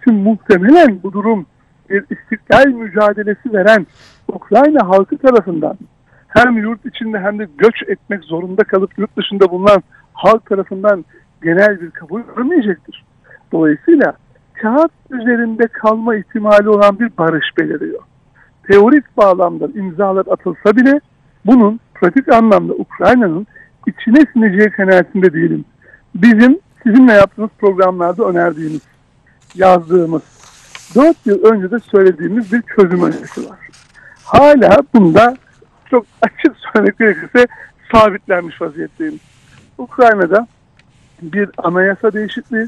Putin muhtemelen bu durum bir istiklal mücadelesi veren Ukrayna halkı tarafından hem yurt içinde hem de göç etmek zorunda kalıp yurt dışında bulunan halk tarafından genel bir kabul görmeyecektir. Dolayısıyla kağıt üzerinde kalma ihtimali olan bir barış beliriyor. Teorik bağlamda imzalar atılsa bile bunun pratik anlamda Ukrayna'nın içine sineceği kanaatinde değilim. Bizim sizinle yaptığımız programlarda önerdiğimiz, yazdığımız, 4 yıl önce de söylediğimiz bir çözüm önerisi var. Hala bunda çok açık söylemek gerekirse sabitlenmiş vaziyetteyim. Ukrayna'da bir anayasa değişikliği,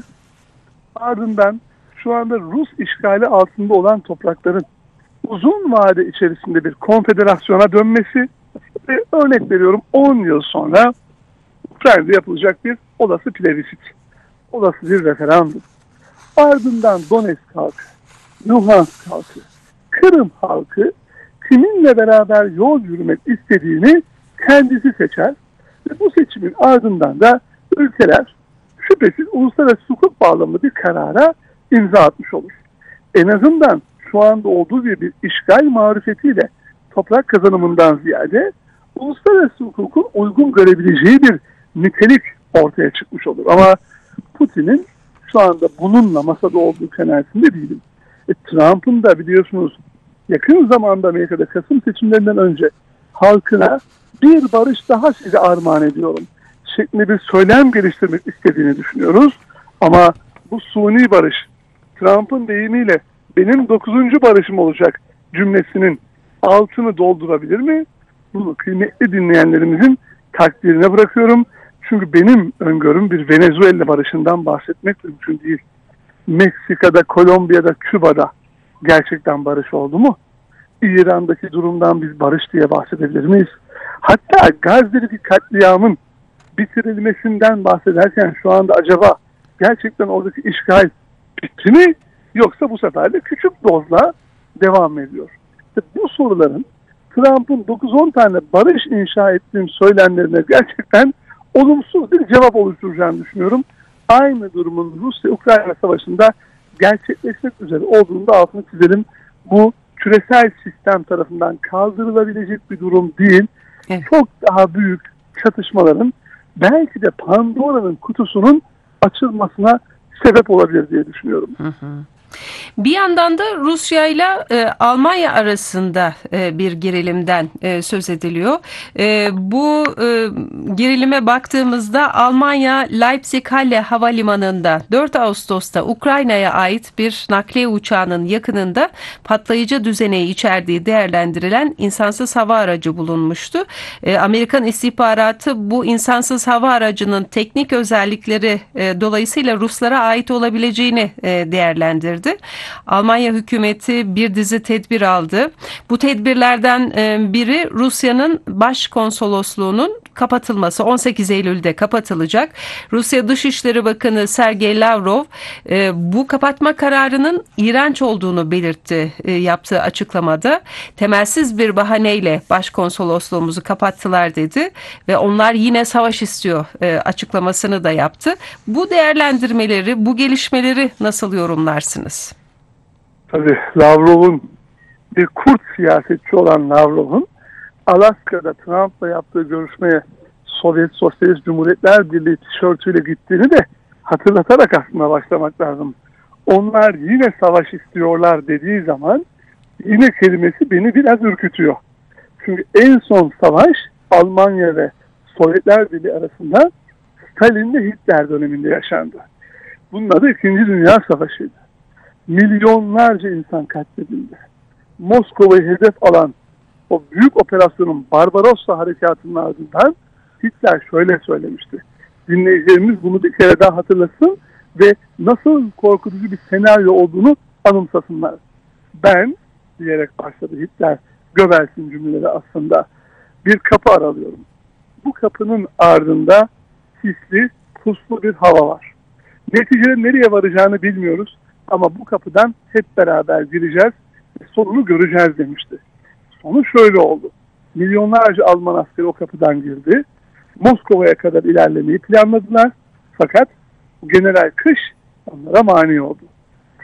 ardından şu anda Rus işgali altında olan toprakların uzun vade içerisinde bir konfederasyona dönmesi ve örnek veriyorum 10 yıl sonra Ukrayna'da yapılacak bir olası plebissit, olası bir referandum. Ardından Donetsk halkı, Luhansk halkı, Kırım halkı kiminle beraber yol yürümek istediğini kendisi seçer ve bu seçimin ardından da ülkeler şüphesiz uluslararası hukuk bağlamında bir karara imza atmış olur. En azından şu anda olduğu gibi bir işgal marifetiyle toprak kazanımından ziyade uluslararası hukukun uygun görebileceği bir nitelik ortaya çıkmış olur. Ama Putin'in şu anda bununla masada olduğu kanaatinde değilim. Trump'ın da biliyorsunuz yakın zamanda Amerika'da Kasım seçimlerinden önce halkına bir barış daha size armağan ediyorum şeklinde bir söylem geliştirmek istediğini düşünüyoruz. Ama bu suni barış, Trump'ın deyimiyle benim 9. barışım olacak cümlesinin altını doldurabilir mi? Bunu kıymetli dinleyenlerimizin takdirine bırakıyorum. Çünkü benim öngörüm bir Venezuela barışından bahsetmek mümkün değil. Meksika'da, Kolombiya'da, Küba'da gerçekten barış oldu mu? İran'daki durumdan biz barış diye bahsedebilir miyiz? Hatta Gazze'deki katliamın bitirilmesinden bahsederken şu anda acaba gerçekten oradaki işgal bitti mi? Yoksa bu sefer de küçük dozla devam ediyor. İşte bu soruların Trump'ın 9-10 tane barış inşa ettiğim söylemlerine gerçekten olumsuz bir cevap oluşturacağını düşünüyorum. Aynı durumun Rusya-Ukrayna savaşında gerçekleşmek üzere olduğunu da altını çizelim. Bu küresel sistem tarafından kaldırılabilecek bir durum değil. Evet. Çok daha büyük çatışmaların belki de Pandora'nın kutusunun açılmasına sebep olabilir diye düşünüyorum. Hı hı. Bir yandan da Rusya ile Almanya arasında bir gerilimden söz ediliyor. Bu gerilime baktığımızda Almanya Leipzig-Halle havalimanında 4 Ağustos'ta Ukrayna'ya ait bir nakliye uçağının yakınında patlayıcı düzeneği içerdiği değerlendirilen insansız hava aracı bulunmuştu. Amerikan istihbaratı bu insansız hava aracının teknik özellikleri dolayısıyla Ruslara ait olabileceğini değerlendirdi. Almanya hükümeti bir dizi tedbir aldı. Bu tedbirlerden biri Rusya'nın başkonsolosluğunun kapatılması. 18 Eylül'de kapatılacak. Rusya Dışişleri Bakanı Sergey Lavrov bu kapatma kararının iğrenç olduğunu belirtti yaptığı açıklamada. Temelsiz bir bahaneyle başkonsolosluğumuzu kapattılar dedi ve onlar yine savaş istiyor açıklamasını da yaptı. Bu değerlendirmeleri, bu gelişmeleri nasıl yorumlarsınız? Tabii Lavrov'un bir kurt siyasetçi olan Lavrov'un Alaska'da Trump'la yaptığı görüşmeye Sovyet Sosyalist Cumhuriyetler Birliği tişörtüyle gittiğini de hatırlatarak aslında başlamak lazım. Onlar yine savaş istiyorlar dediği zaman yine kelimesi beni biraz ürkütüyor. Çünkü en son savaş Almanya ve Sovyetler Birliği arasında Stalin ve Hitler döneminde yaşandı. Bunun adı 2. Dünya Savaşı'ydı. Milyonlarca insan katledildi. Moskova'yı hedef alan o büyük operasyonun Barbarossa harekatının ardından Hitler şöyle söylemişti. Dinleyicilerimiz bunu bir kere daha hatırlasın ve nasıl korkutucu bir senaryo olduğunu anımsasınlar. Ben diyerek başladı Hitler Göbels'in cümleleri aslında bir kapı aralıyorum. Bu kapının ardında sisli, puslu bir hava var. Neticede nereye varacağını bilmiyoruz ama bu kapıdan hep beraber gireceğiz ve sonunu göreceğiz demişti. Sonu şöyle oldu. Milyonlarca Alman askeri o kapıdan girdi. Moskova'ya kadar ilerlemeyi planladılar. Fakat General Kış onlara mani oldu.